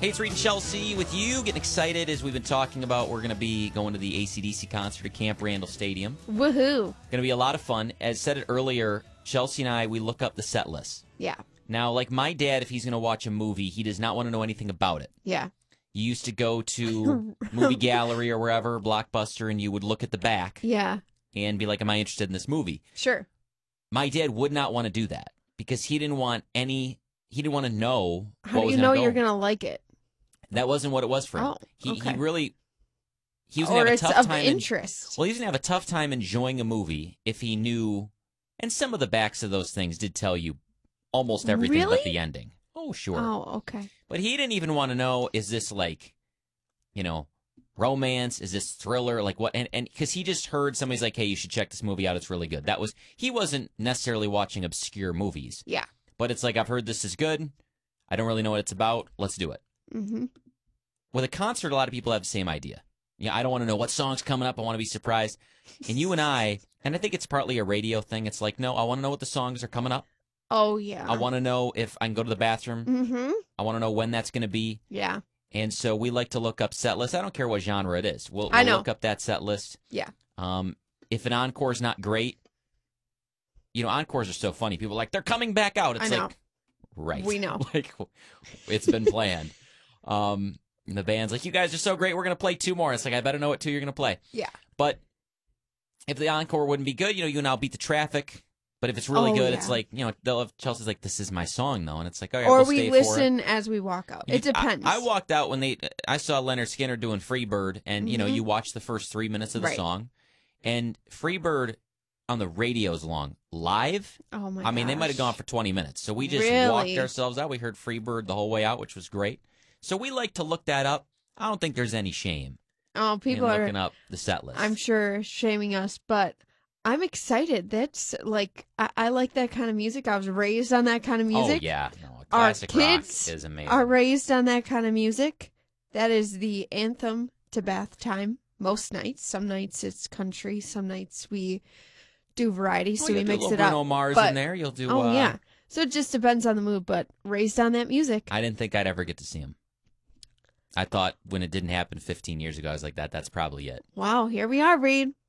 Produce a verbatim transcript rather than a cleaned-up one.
Hey, it's Reed and Chelsea with you. Getting excited as we've been talking about. We're going to be going to the A C D C concert at Camp Randall Stadium. Woohoo. Going to be a lot of fun. As said it earlier, Chelsea and I, we look up the set list. Yeah. Now, like my dad, if he's going to watch a movie, he does not want to know anything about it. Yeah. You used to go to Movie Gallery or wherever, Blockbuster, and you would look at the back Yeah. and be like, am I interested in this movie? Sure. My dad would not want to do that because he didn't want any, he didn't want to know How what do was you gonna know go. you're going to like it? That wasn't what it was for him. Oh, he, okay. he really, he was Or going to have a it's tough of time. in- interest. well, he was going to have a tough time enjoying a movie if he knew, and some of the backs of those things did tell you almost everything Really? but the ending. Oh, sure. Oh, okay. But he didn't even want to know, is this like, you know, romance? Is this thriller? Like what? And and because he just heard somebody's like, hey, you should check this movie out. It's really good. That was, he wasn't necessarily watching obscure movies. Yeah. But it's like, I've heard this is good. I don't really know what it's about. Let's do it. Mm-hmm. With a concert, a lot of people have the same idea. Yeah, I don't want to know what song's coming up. I want to be surprised. And you and I, and I think it's partly a radio thing. It's like, no, I want to know what the songs are coming up. Oh, yeah. I want to know if I can go to the bathroom. Mm-hmm. I want to know when that's going to be. Yeah. And so we like to look up set lists. I don't care what genre it is. We'll, we'll I know. look up that set list. Yeah. Um, if an encore is not great, you know, encores are so funny. People are like, they're coming back out. It's I know. like, right. We know. Like, it's been planned. um, and the band's like, you guys are so great. We're going to play two more. It's like, I better know what two you're going to play. Yeah. But if the encore wouldn't be good, you know, you and I'll beat the traffic. But if it's really Oh, good, yeah. it's like, you know, they'll have, Chelsea's like, this is my song, though. And it's like, all right, Or we'll we stay listen for it. as we walk out. You- It depends. I, I walked out when they, I saw Leonard Skinner doing Freebird, and, you know, Mhm. you watch the first three minutes of the Right. song. And Freebird on the radio's long. Live, Oh, my I mean, they gosh. might have gone for twenty minutes. So we just Really? walked ourselves out. We heard Freebird the whole way out, which was great. So we like to look that up. I don't think there's any shame Oh, people in are, looking up the set list. I'm sure, shaming us, but I'm excited. That's like, I, I like that kind of music. I was raised on that kind of music. Oh, yeah. No, Our classic kids rock is amazing. are raised on that kind of music. That is the anthem to bath time most nights. Some nights it's country. Some nights we do variety, so Well, we you'll do a mix little it up. Bruno Mars but- in there. You'll do. Oh, uh, yeah. So it just depends on the mood, but raised on that music. I didn't think I'd ever get to see him. I thought when it didn't happen fifteen years ago, I was like, that. That's probably it. Wow, here we are, Reed.